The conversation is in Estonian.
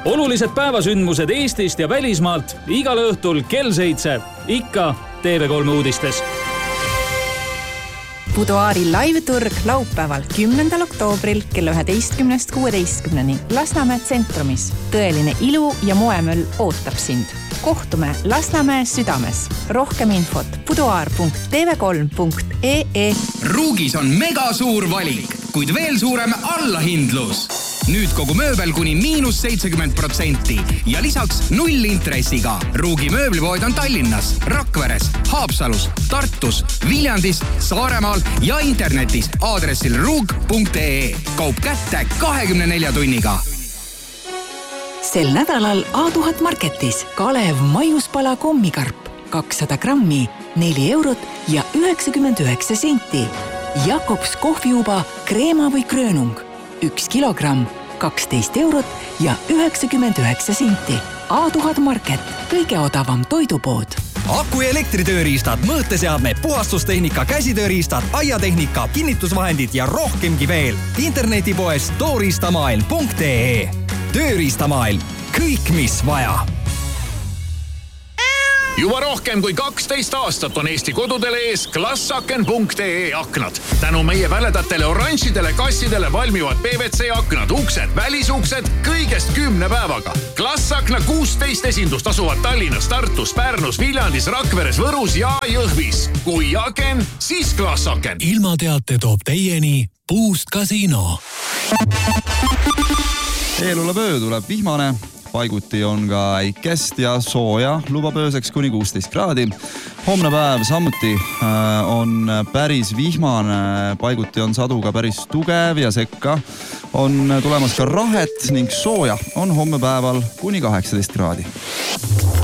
Olulised päevasündmused Eestist ja välismaalt igal õhtul kell 7. Ikka TV3 uudistes. Buduaari live-turg laupäeval 10. oktoobril kella 11.16 Lasnamäe tsentromis. Tõeline ilu ja moemöll ootab sind. Kohtume Lasnamäe südames. Rohkem infot buduaar.tv3.ee. Ruugis on mega suur valik, kuid veel suurem allahindlus. Nüüd kogu mööbel kuni -70% ja lisaks 0 intressiga. Ruugi mööblipood on Tallinnas, Rakveres, Haapsalus, Tartus, Viljandis, Saaremaal ja internetis aadressil ruug.ee. Kaup kätte 24 tunniga. Sel nädalal A1000 Marketis Kalev maiuspala kommikarp 200 grammi 4 eurot ja 99 senti. Jakobs kohviuba kreema või kröönung 1 kilogramm 12 eurot ja 99 senti. A1000 Market, kõige odavam toidupood. Aku- ja elektritööriistad, mõõteseadme, puhastustehnika, käsitööriistad, aiatehnika, kinnitusvahendid ja rohkemgi veel. Internetipoes tooriistamaailm.ee. Tööriistamaailm. Kõik, mis vaja. Juba rohkem kui 12 aastat on Eesti kodudele ees Glassaken.ee aknad. Tänu meie väledatele oranžidele kassidele valmivad PVC aknad, uksed, välisuksed kõigest 10 päevaga. Glassakna 16 esindust asuvad Tallinnas, Tartus, Pärnus, Viljandis, Rakveres, Võrus ja Jõhvis. Kui aken, siis Glassaken. Ilmateate toob teieni Puust Kasiino. Eelulapöö tuleb vihmane. Paiguti on ka äikest ja sooja, lubab ööseks kuni 16 kraadi. Homne päev samuti on päris vihmane, paiguti on sadu ka päris tugev ja sekka. On tulemas ka rahet ning sooja on homme päeval kuni 18 kraadi.